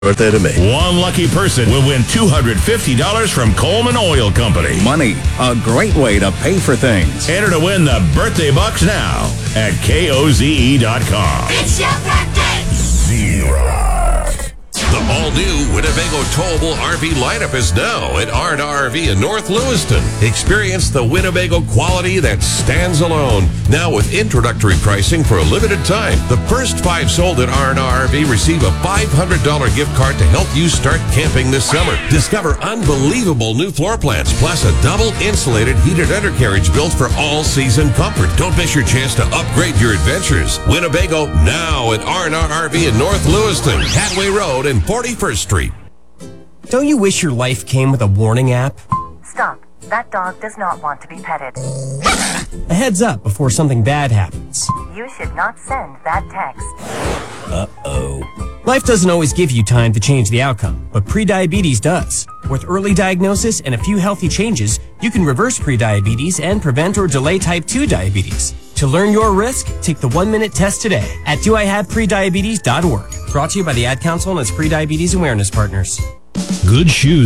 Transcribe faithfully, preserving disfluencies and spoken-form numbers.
Birthday to me. One lucky person will win two hundred fifty dollars from Coleman Oil Company. Money, a great way to pay for things. Enter to win the birthday bucks now at K O Z E dot com. It's your birthday! Zero. The all-new Winnebago Towable R V lineup is now at R and R R V in North Lewiston. Experience the Winnebago quality that stands alone. Now with introductory pricing for a limited time. The first five sold at R and R R V receive a five hundred dollars gift card to help you start camping this summer. Discover unbelievable new floor plans, plus a double insulated heated undercarriage built for all-season comfort. Don't miss your chance to upgrade your adventures. Winnebago now at R and R R V in North Lewiston, Hadway Road, and forty-first Street. Don't you wish your life came with a warning app? Stop. That dog does not want to be petted. A heads up before something bad happens. You should not send that text. Uh-oh. Life doesn't always give you time to change the outcome, but prediabetes does. With early diagnosis and a few healthy changes, you can reverse prediabetes and prevent or delay type two diabetes. To learn your risk, take the one-minute test today at do I have prediabetes dot org. Brought to you by the Ad Council and its prediabetes awareness partners. Good shoes.